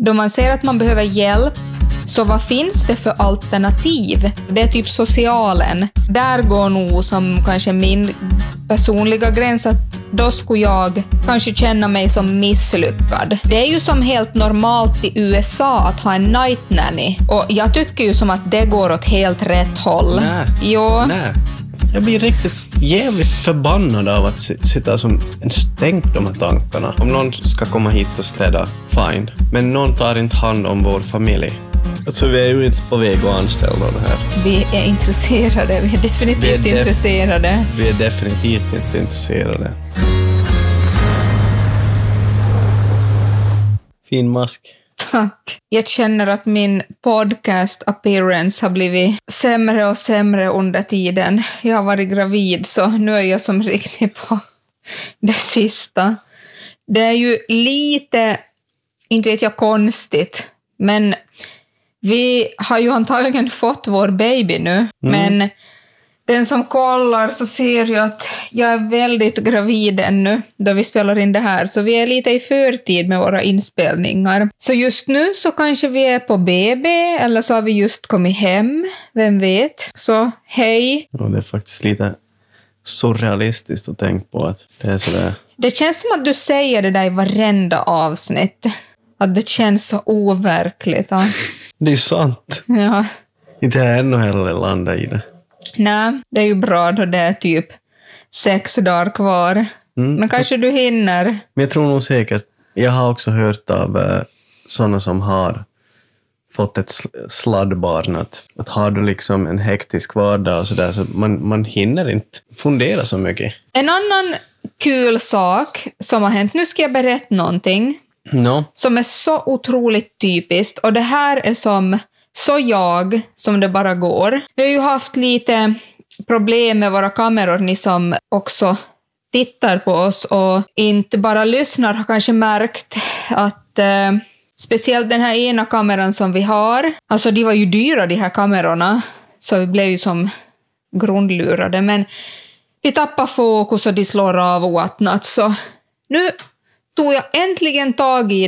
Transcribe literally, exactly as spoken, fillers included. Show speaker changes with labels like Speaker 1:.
Speaker 1: Då man ser att man behöver hjälp, så vad finns det för alternativ? Det är typ socialen. Där går nog som kanske min personliga gräns att då skulle jag kanske känna mig som misslyckad. Det är ju som helt normalt i U S A att ha en night nanny. Och jag tycker ju som att det går åt helt rätt håll.
Speaker 2: Nej,
Speaker 1: jo.
Speaker 2: nej. Jag blir riktigt jävligt förbannad av att sitta som en stängt de här tankarna. Om någon ska komma hit och städa, fine. Men någon tar inte hand om vår familj. Alltså vi är ju inte på väg att anställa någon här.
Speaker 1: Vi är intresserade, vi är definitivt vi är def- intresserade.
Speaker 2: Vi är definitivt inte intresserade. Fin mask.
Speaker 1: Tack. Jag känner att min podcast appearance har blivit sämre och sämre under tiden. Jag har varit gravid så nu är jag som riktigt på det sista. Det är ju lite, inte vet jag, konstigt. Men vi har ju antagligen fått vår baby nu. Mm. Men den som kollar så ser ju att jag är väldigt gravid ännu då vi spelar in det här. Så vi är lite i förtid med våra inspelningar. Så just nu så kanske vi är på B B eller så har vi just kommit hem. Vem vet? Så hej.
Speaker 2: Ja, det är faktiskt lite surrealistiskt att tänka på att det är sådär.
Speaker 1: Det känns som att du säger det där i varenda avsnitt. Att det känns så overkligt. Ja.
Speaker 2: Det är sant.
Speaker 1: Ja.
Speaker 2: Inte jag ännu heller landat i det.
Speaker 1: Nej, det är ju bra då det är typ sex dagar kvar. Mm. Men kanske du hinner.
Speaker 2: Men jag tror nog säkert. Jag har också hört av eh, sådana som har fått ett sl- sladdbarn. Att, att har du liksom en hektisk vardag och sådär så man, man hinner inte fundera så mycket.
Speaker 1: En annan kul sak som har hänt. Nu ska jag berätta någonting.
Speaker 2: No.
Speaker 1: Som är så otroligt typiskt. Och det här är som så jag som det bara går. Vi har ju haft lite problem med våra kameror, ni som också tittar på oss och inte bara lyssnar har kanske märkt att eh, speciellt den här ena kameran som vi har, alltså de var ju dyra de här kamerorna så vi blev ju som grundlurade, men vi tappar fokus och de slår av och whatnot, så nu tog jag äntligen tag i